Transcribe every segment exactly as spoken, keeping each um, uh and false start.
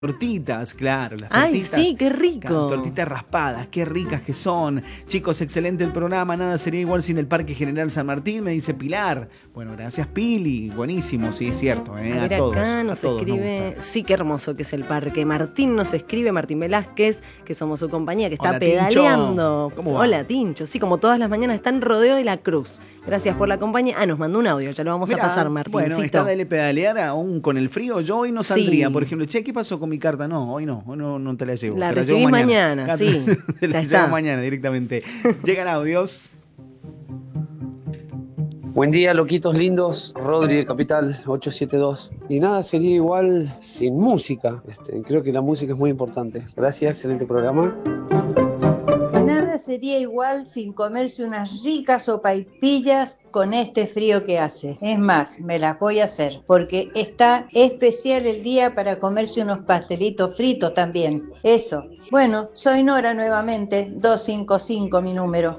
Tortitas, claro, las Ay, tortitas. sí, qué rico. Claro, tortitas raspadas, qué ricas que son. Chicos, excelente el programa, nada sería igual sin el Parque General San Martín, me dice Pilar. Bueno, gracias Pili, buenísimo, sí, es cierto. Eh, a ver, a todos, acá nos a todos escribe, nos sí, qué hermoso que es el parque. Martín nos escribe, Martín Velázquez, que somos su compañía, que está Hola, pedaleando. Tincho. ¿Cómo va? Hola, Tincho, sí, como todas las mañanas está en Rodeo de la Cruz. Gracias por la compañía. Ah, nos mandó un audio, ya lo vamos Mirá, a pasar, Martín. Bueno, está de pedalear aún con el frío. Yo hoy no saldría, Sí. por ejemplo. Che, ¿qué pasó con mi carta? No, hoy no, hoy no, no te la llevo. La te recibís llevo mañana, Carta- sí. Te la Ya llevo está. mañana directamente. Llegan audios. Buen día, loquitos lindos. Rodri de Capital ocho siete dos. Y nada, sería igual sin música. Este, creo que la música es muy importante. Gracias, excelente programa. Nada sería igual sin comerse unas ricas sopaipillas con este frío que hace. Es más, me las voy a hacer, porque está especial el día para comerse unos pastelitos fritos también. Eso. Bueno, soy Nora nuevamente, doscientos cincuenta y cinco mi número.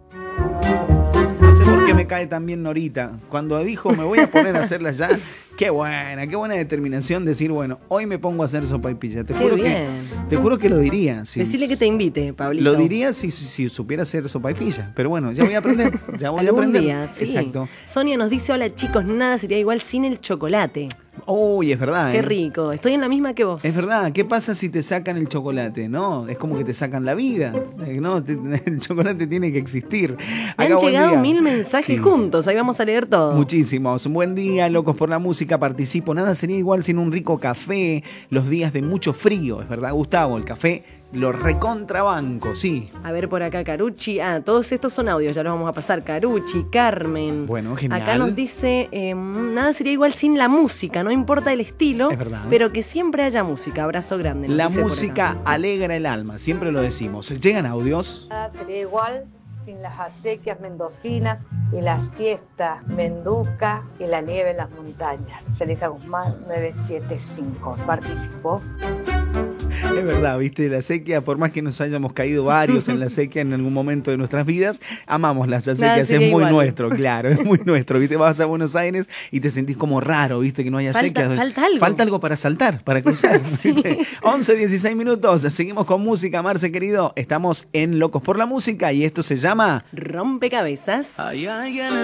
No sé por qué me cae tan bien Norita. Cuando dijo me voy a poner a hacerlas ya, qué buena, qué buena determinación decir, bueno, hoy me pongo a hacer sopaipilla. Te Qué juro bien. que te juro que lo diría. Si, Decirle que te invite, Pablito. Lo diría si, si, si supiera hacer sopaipilla. Pero bueno, ya voy a aprender. Ya voy a Algún aprender. día, sí. Exacto. Sonia nos dice, hola chicos, nada sería igual sin el chocolate. Uy, es verdad. Qué ¿eh? rico, estoy en la misma que vos. Es verdad, ¿qué pasa si te sacan el chocolate? No, es como que te sacan la vida. Eh, No, te- el chocolate tiene que existir. Me Acá, han buen llegado día. mil mensajes Sí. juntos, ahí vamos a leer todo. Muchísimos. Buen día, locos por la música, participo. Nada sería igual sin un rico café. Los días de mucho frío, es verdad, Gustavo, el café lo recontrabanco, sí. A ver por acá, Carucci. Ah, todos estos son audios, ya los vamos a pasar. Carucci, Carmen. Bueno, genial. Acá nos dice, eh, nada sería igual sin la música, no importa el estilo, Es verdad. pero que siempre haya música. Abrazo grande. nos La dice por música acá. alegra el alma, siempre lo decimos. Llegan audios. Nada sería igual sin las acequias mendocinas y la siesta menduca y la nieve en las montañas. Felisa Guzmán nueve siete cinco. Participó. Es verdad, viste, la sequía, por más que nos hayamos caído varios en la sequía en algún momento de nuestras vidas, amamos las Nada acequias, es sería muy igual. nuestro, claro, es muy nuestro, viste, vas a Buenos Aires y te sentís como raro, viste, que no haya Falta- sequía. falta algo. Falta algo para saltar, para cruzar. Sí. ¿viste? once, dieciséis minutos, seguimos con música, Marce querido, estamos en Locos por la Música y esto se llama... Rompecabezas. Hay alguien